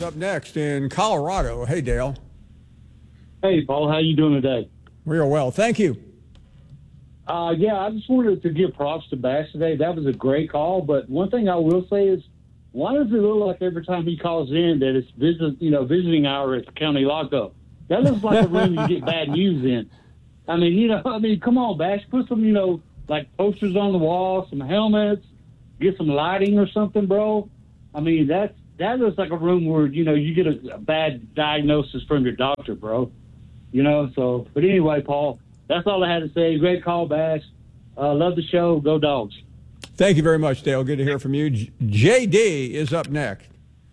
up next in Colorado. Hey, Dale. Hey, Paul. How you doing today? We are well. Thank you. Yeah, I just wanted to give props to Bash today. That was a great call. But one thing I will say is, why does it look like every time he calls in that it's visiting hour at the county lockup? That looks like a room you get bad news in. I mean, come on, Bash. Put some, like posters on the wall, some helmets, get some lighting or something, bro. I mean, that looks like a room where, you get a bad diagnosis from your doctor, bro. But anyway, Paul, that's all I had to say. Great call, Bash. Love the show. Go Dogs. Thank you very much, Dale. Good to hear from you. JD is up next.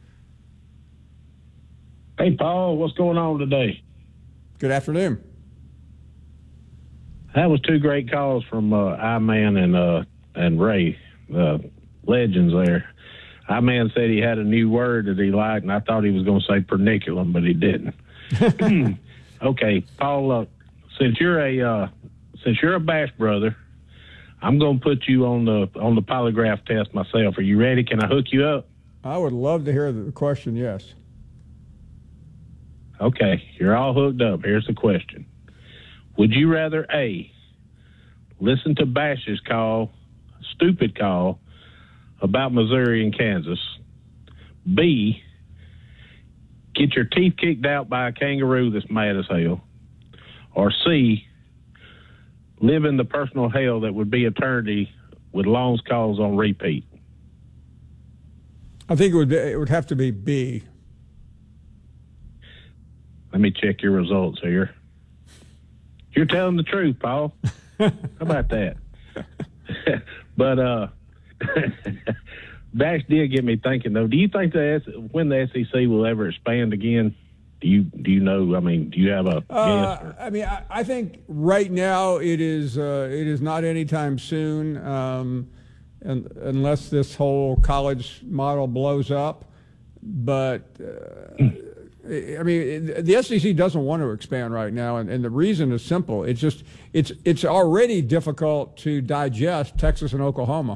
Hey, Paul, what's going on today? Good afternoon. That was two great calls from I-Man and Ray, legends there. I-Man said he had a new word that he liked, and I thought he was going to say perniculum, but he didn't. Okay, Paul, since you're a Bash brother, I'm going to put you on the polygraph test myself. Are you ready? Can I hook you up? I would love to hear the question, yes. Okay, you're all hooked up. Here's the question. Would you rather, A, listen to Bash's stupid call about Missouri and Kansas, B, get your teeth kicked out by a kangaroo that's mad as hell, or C, live in the personal hell that would be eternity with Long's calls on repeat? I think it would have to be B. Let me check your results here. You're telling the truth, Paul. How about that? But Bash did get me thinking, though. Do you think when the SEC will ever expand again? Do you know? I mean, do you have a guess? I mean, I think right now it is not anytime soon, unless this whole college model blows up. But I mean, the SEC doesn't want to expand right now, and the reason is simple. It's already difficult to digest Texas and Oklahoma.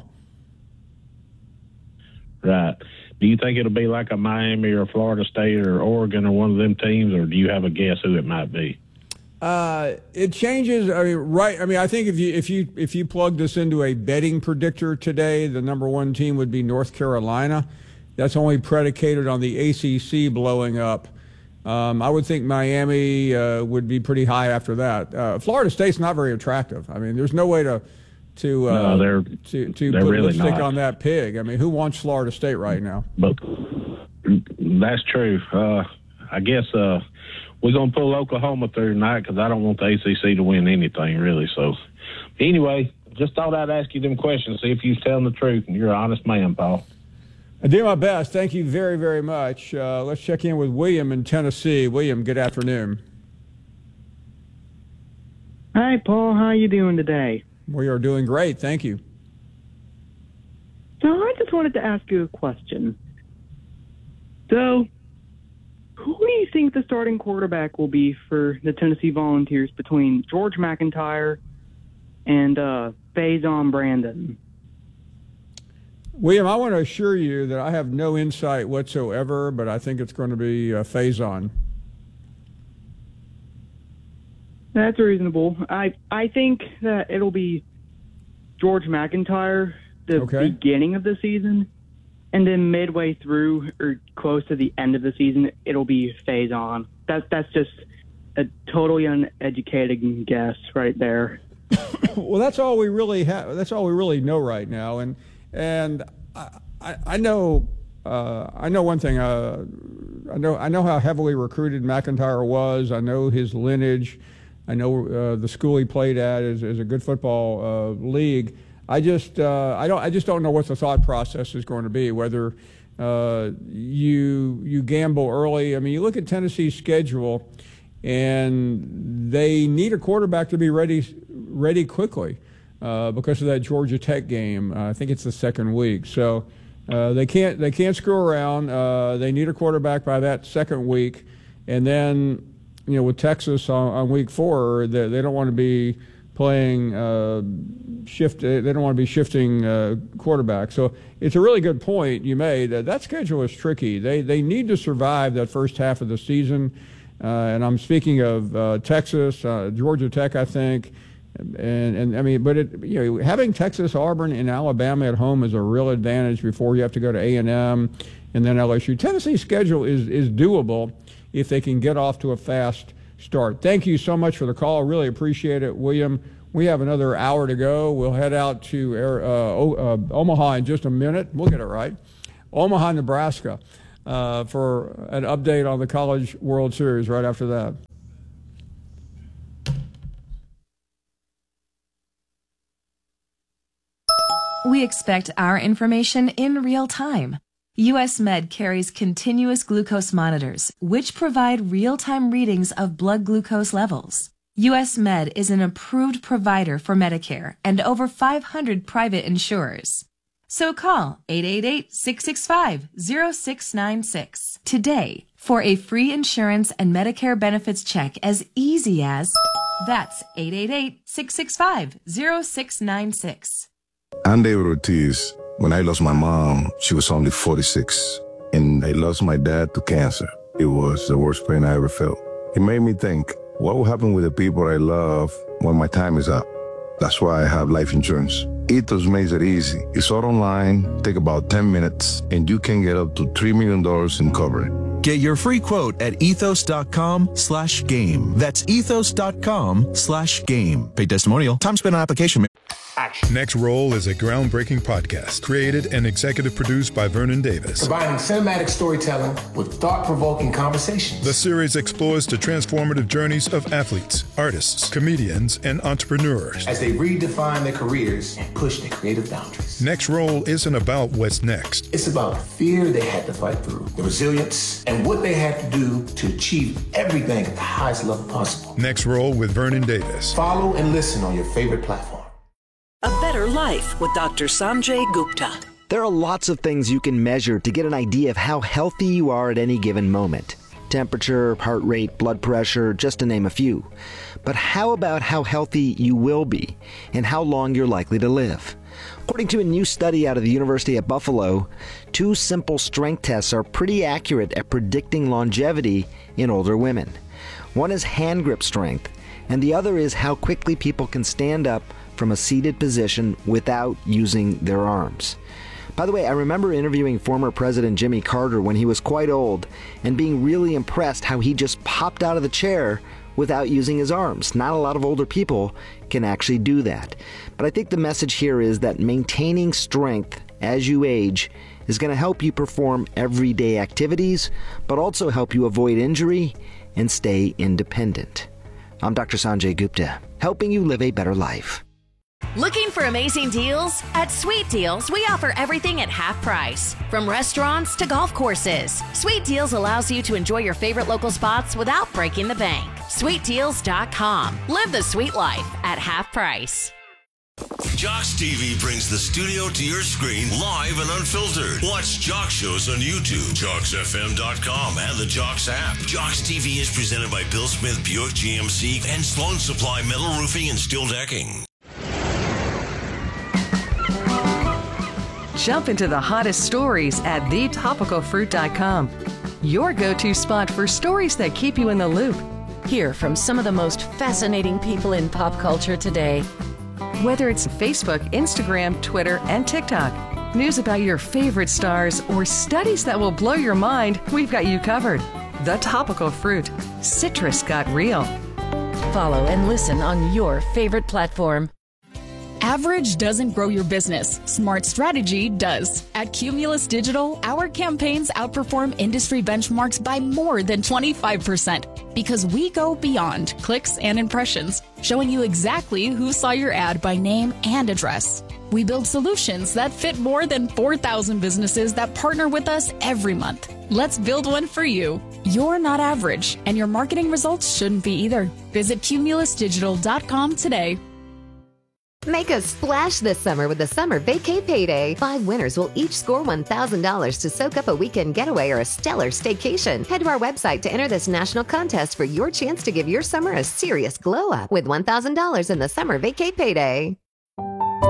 Right. Do you think it'll be like a Miami or Florida State or Oregon or one of them teams, or do you have a guess who it might be? It changes. I mean, right. I mean, I think if you plug this into a betting predictor today, the number one team would be North Carolina. That's only predicated on the ACC blowing up. I would think Miami would be pretty high after that. Florida State's not very attractive. I mean, there's no way to put really lipstick not on that pig. I mean, who wants Florida State right now? But that's true. I guess we're going to pull Oklahoma through tonight because I don't want the ACC to win anything, really. So, anyway, just thought I'd ask you them questions, see if you're telling the truth, and you're an honest man, Paul. I do my best. Thank you very, very much. Let's check in with William in Tennessee. William, good afternoon. Hi, Paul. How are you doing today? We are doing great. Thank you. So I just wanted to ask you a question. So, who do you think the starting quarterback will be for the Tennessee Volunteers between George McIntyre and Faison Brandon? William, I want to assure you that I have no insight whatsoever, but I think it's going to be Faison. That's reasonable. I think that it'll be George McIntyre the beginning of the season, and then midway through or close to the end of the season, it'll be Faison. That's just a totally uneducated guess right there. Well, that's all we really have. That's all we really know right now, and I know one thing. I know how heavily recruited McIntyre was. I know his lineage. I know the school he played at is a good football league. I just don't know what the thought process is going to be. Whether you gamble early. I mean, you look at Tennessee's schedule, and they need a quarterback to be ready quickly because of that Georgia Tech game. I think it's the second week, so they can't screw around. They need a quarterback by that second week, and then with Texas on week 4, they don't want to be playing shift. They don't want to be shifting quarterbacks. So it's a really good point you made. That schedule is tricky. They need to survive that first half of the season. And I'm speaking of Texas, Georgia Tech, I think. And I mean, but having Texas, Auburn, and Alabama at home is a real advantage before you have to go to A&M and then LSU. Tennessee's schedule is doable if they can get off to a fast start. Thank you so much for the call. Really appreciate it, William. We have another hour to go. We'll head out to Omaha in just a minute. We'll get it right. Omaha, Nebraska, for an update on the College World Series right after that. We expect our information in real time. US Med carries continuous glucose monitors, which provide real-time readings of blood glucose levels. US Med is an approved provider for Medicare and over 500 private insurers. So call 888-665-0696 today for a free insurance and Medicare benefits check as easy as, that's 888-665-0696. I'm David Ortiz. When I lost my mom, she was only 46, and I lost my dad to cancer. It was the worst pain I ever felt. It made me think, what will happen with the people I love when my time is up? That's why I have life insurance. Ethos makes it easy. It's all online, take about 10 minutes, and you can get up to $3 million in coverage. Get your free quote at ethos.com/game. That's ethos.com/game. Paid testimonial. Time spent on application. Action. Next Roll is a groundbreaking podcast created and executive produced by Vernon Davis. Combining cinematic storytelling with thought-provoking conversations. The series explores the transformative journeys of athletes, artists, comedians, and entrepreneurs as they redefine their careers and push their creative boundaries. Next Roll isn't about what's next. It's about the fear they had to fight through, the resilience, and what they had to do to achieve everything at the highest level possible. Next Roll with Vernon Davis. Follow and listen on your favorite platform. A Better Life with Dr. Sanjay Gupta. There are lots of things you can measure to get an idea of how healthy you are at any given moment. Temperature, heart rate, blood pressure, just to name a few. But how about how healthy you will be and how long you're likely to live? According to a new study out of the University of Buffalo, 2 simple strength tests are pretty accurate at predicting longevity in older women. One is hand grip strength, and the other is how quickly people can stand up from a seated position without using their arms. By the way, I remember interviewing former President Jimmy Carter when he was quite old and being really impressed how he just popped out of the chair without using his arms. Not a lot of older people can actually do that. But I think the message here is that maintaining strength as you age is going to help you perform everyday activities, but also help you avoid injury and stay independent. I'm Dr. Sanjay Gupta, helping you live a better life. Looking for amazing deals? At Sweet Deals, we offer everything at half price. From restaurants to golf courses, Sweet Deals allows you to enjoy your favorite local spots without breaking the bank. SweetDeals.com. Live the sweet life at half price. Jocks TV brings the studio to your screen live and unfiltered. Watch Jocks shows on YouTube, JocksFM.com, and the Jocks app. Jocks TV is presented by Bill Smith Buick GMC and Sloan Supply Metal Roofing and Steel Decking. Jump into the hottest stories at thetopicalfruit.com. Your go-to spot for stories that keep you in the loop. Hear from some of the most fascinating people in pop culture today. Whether it's Facebook, Instagram, Twitter, and TikTok, news about your favorite stars, or studies that will blow your mind, we've got you covered. The Topical Fruit. Citrus got real. Follow and listen on your favorite platform. Average doesn't grow your business. Smart strategy does. At Cumulus Digital, our campaigns outperform industry benchmarks by more than 25% because we go beyond clicks and impressions, showing you exactly who saw your ad by name and address. We build solutions that fit more than 4,000 businesses that partner with us every month. Let's build one for you. You're not average, and your marketing results shouldn't be either. Visit cumulusdigital.com today. Make a splash this summer with the Summer Vacay Payday. 5 winners will each score $1,000 to soak up a weekend getaway or a stellar staycation. Head to our website to enter this national contest for your chance to give your summer a serious glow up with $1,000 in the Summer Vacay Payday.